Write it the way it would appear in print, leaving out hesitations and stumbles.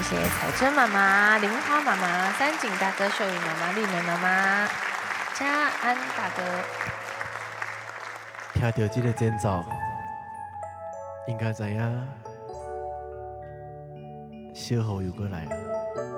谢彩珍妈妈、玲花妈妈、三井大哥、秀云妈妈、丽梅妈妈、嘉安大哥。 听到这个前奏，应该知影小雨又过来了。